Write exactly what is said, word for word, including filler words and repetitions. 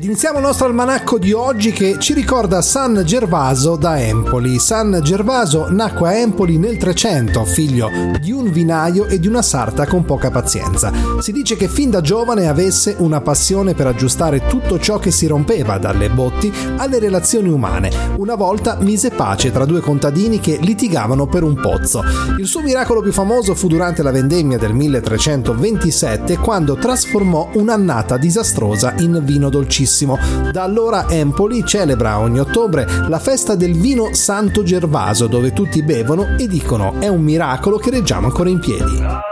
Iniziamo il nostro almanacco di oggi che ci ricorda San Gervaso da Empoli. San Gervaso nacque a Empoli nel trecento, figlio di un vinaio e di una sarta con poca pazienza. Si dice che fin da giovane avesse una passione per aggiustare tutto ciò che si rompeva, dalle botti alle relazioni umane. Una volta mise pace tra due contadini che litigavano per un pozzo. Il suo miracolo più famoso fu durante la vendemmia del milletrecentoventisette, quando trasformò un'annata disastrosa in vino dolcissimo. Da allora Empoli celebra ogni ottobre la festa del vino Santo Gervaso, dove tutti bevono e dicono: è un miracolo che reggiamo ancora in piedi.